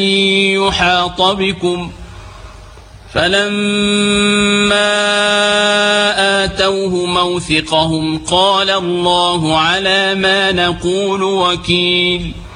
يحاط بكم فلما آتوه موثقهم قال الله على ما نقول وكيل